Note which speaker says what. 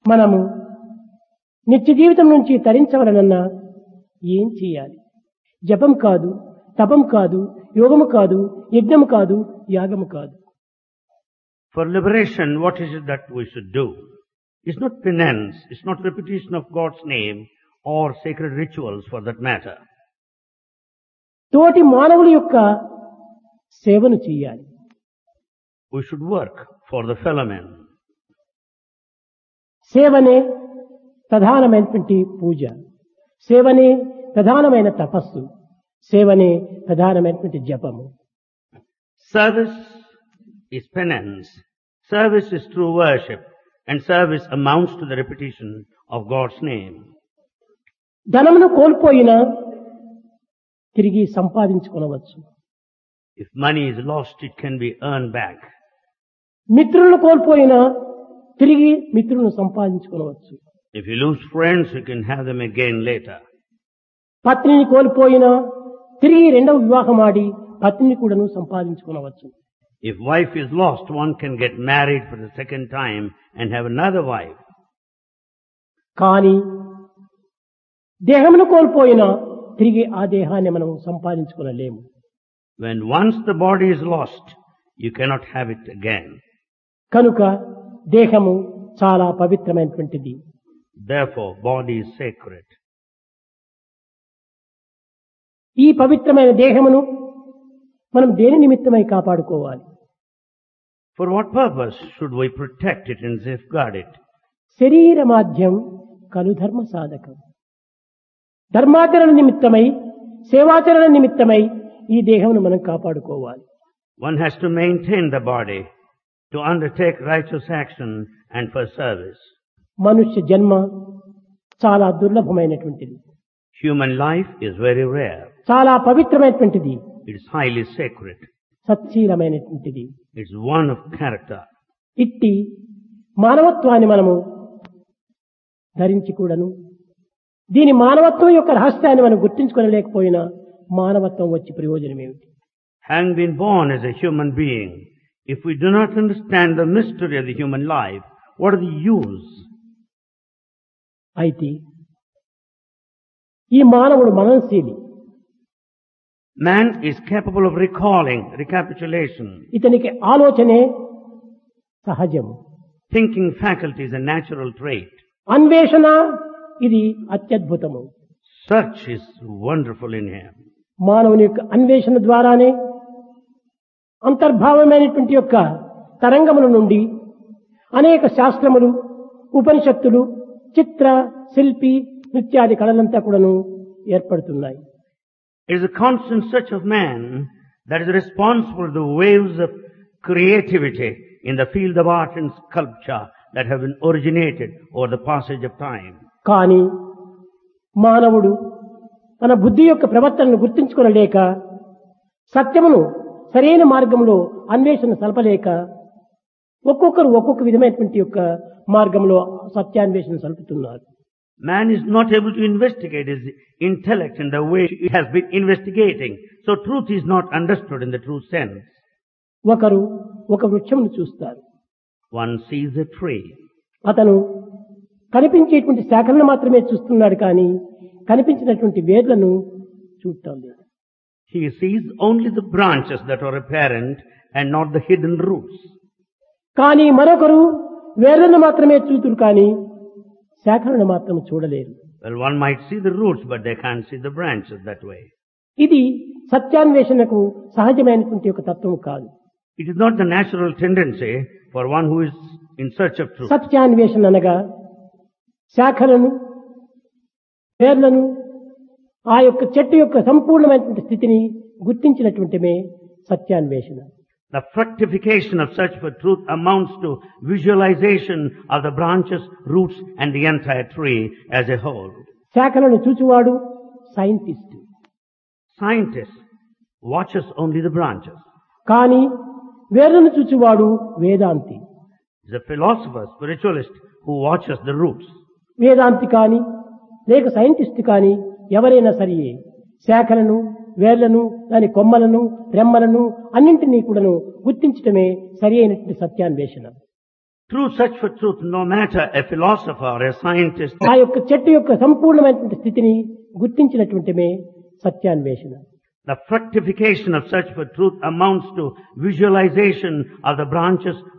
Speaker 1: మనము నిత్య జీవితం నుంచి తరించవలనన్నా ఏం చేయాలి? జపం కాదు, తపం కాదు, యోగము కాదు, యజ్ఞము కాదు, యాగము కాదు.
Speaker 2: For liberation, what is it that we should do? It's not penance, it's not repetition of God's name or sacred rituals for that matter.
Speaker 1: తోటి మానవుల యొక్క సేవను చేయాలి.
Speaker 2: We should work for the fellow men.
Speaker 1: సేవనే ప్రధానమైనటువంటి పూజ, సేవనే ప్రధానమైన తపస్సు, సేవనే ప్రధానమైనటువంటి జపము.
Speaker 2: Service is penance, service is true worship, and service amounts to the repetition of God's name.
Speaker 1: ధనమును కోల్పోయినా తిరిగి సంపాదించుకొనవచ్చు.
Speaker 2: If money is lost, it can be earned back.
Speaker 1: మిత్రులను కోల్పోయినా తిరిగి మిత్రులను సంపాదించుకొనవచ్చు.
Speaker 2: If you lose friends, you can have them again later.
Speaker 1: పత్నిని కోల్పోయినా తిరిగి రెండవ వివాహం ఆడి పత్నిని కూడాను సంపాదించుకొనవచ్చు.
Speaker 2: If wife is lost, one can get married for the second time and have another wife.
Speaker 1: కానీ దేహమును కోల్పోయినా తిరిగి ఆ దేహాన్ని మనం సంపాదించుకొనలేము.
Speaker 2: When once the body is lost, you cannot have it again.
Speaker 1: కనుక దేహము చాలా పవిత్రమైనటువంటిది.
Speaker 2: Therefore, body is sacred.
Speaker 1: ఈ పవిత్రమైన దేహమును మనం దేని నిమిత్తమై కాపాడుకోవాలి?
Speaker 2: For what purpose should we protect it and safeguard it?
Speaker 1: శరీర మాధ్యం కలు ధర్మ సాధకం. ధర్మాచరణ నిమిత్తమై, సేవాచరణ నిమిత్తమై ఈ దేహమును మనం కాపాడుకోవాలి.
Speaker 2: One has to maintain the body to undertake righteous action and for service.
Speaker 1: మనుష్య జన్మ చాలా దుర్లభమైనటువంటిది,
Speaker 2: Human life is very rare.
Speaker 1: చాలా పవిత్రమైనటువంటిది,
Speaker 2: It is highly sacred.
Speaker 1: సత్శీలమైనటువంటిది.
Speaker 2: It's one of character.
Speaker 1: ఇట్టి మానవత్వాన్ని మనము ధరించి కూడాను దీని మానవత్వం యొక్క రహస్యాన్ని మనం గుర్తించుకోలేకపోయినా మానవత్వం వచ్చి ప్రయోజనం ఏమిటి?
Speaker 2: Having been born as a human being, if we do not understand the mystery of the human life, what are the use?
Speaker 1: అయితే ఈ మానవుడు మననశీలి.
Speaker 2: Man is capable of recalling, recapitulation.
Speaker 1: ఇతనికి ఆలోచనే సహజం.
Speaker 2: Thinking faculty is a natural trait.
Speaker 1: అన్వేషణ ఇది అత్యద్భుతము.
Speaker 2: Search is wonderful in him.
Speaker 1: మానవుని యొక్క అన్వేషణ ద్వారానే అంతర్భావమైనటువంటి యొక్క తరంగముల నుండి అనేక శాస్త్రములు, ఉపనిషత్తులు, చిత్ర, శిల్పి, నృత్యాది కళలంతా కూడాను ఏర్పడుతున్నాయి.
Speaker 2: It is a constant search of man that is responsible for the waves of creativity in the field of art and sculpture that have been originated over the passage of time.
Speaker 1: కానీ మానవుడు తన బుద్ధి యొక్క ప్రవర్తనను గుర్తించుకొనలేక, సత్యమును సరైన మార్గంలో అన్వేషణ సలపలేక ఒక్కొక్కరు ఒక్కొక్క విధమైనటువంటి యొక్క మార్గంలో సత్యాన్వేషణ సలుపుతున్నారు.
Speaker 2: Man is not able to investigate his intellect in the way he has been investigating. So truth is not understood in the true sense.
Speaker 1: ఒకరు ఒక వృక్షమును చూస్తారు.
Speaker 2: One sees a tree.
Speaker 1: అతను కనిపించేటువంటి శాఖలను మాత్రమే చూస్తున్నాడు, కానీ కనిపించినటువంటి వేర్లను చూడటం లేదు.
Speaker 2: He sees only the branches that are apparent and not the hidden roots.
Speaker 1: కానీ మరొకరు వేర్లను మాత్రమే చూతురు, కానీ శాఖలను మాత్రం చూడలేరు.
Speaker 2: Well, one might see the roots, but they can't see the branches that way.
Speaker 1: ఇది సత్యాన్వేషణకు సహజమైనటువంటి ఒక తత్వం కాదు.
Speaker 2: It is not the natural tendency for one who is in search of truth.
Speaker 1: సత్యాన్వేషణ అనగా శాఖలను, వేర్లను, ఆ యొక్క చెట్టు యొక్క సంపూర్ణమైనటువంటి స్థితిని గుర్తించినటువంటిమే సత్యాన్వేషణ.
Speaker 2: The fructification of search for truth amounts to visualization of the branches, roots and the entire tree as a whole.
Speaker 1: శాఖలను చూచువాడు scientist.
Speaker 2: Scientist watches only the branches.
Speaker 1: కానీ వేర్లను చూచువాడు వేదాంతి.
Speaker 2: The philosopher, spiritualist who watches the roots.
Speaker 1: వేదాంతి కానీ లేక scientist కానీ ఎవరైనా సరే శాఖలను, వేర్లను, దాని కొమ్మలను, రెమ్మలను అన్నింటినీ కూడాను గుర్తించటమే సరి అయినటువంటి సత్యాన్వేషణ.
Speaker 2: True search for truth, no matter a philosopher or a scientist,
Speaker 1: ఆ యొక్క చెట్టు యొక్క సంపూర్ణమైనటువంటి స్థితిని గుర్తించినటువంటిమే సత్యాన్వేషణ.
Speaker 2: the fructification of search for truth amounts to visualization of the branches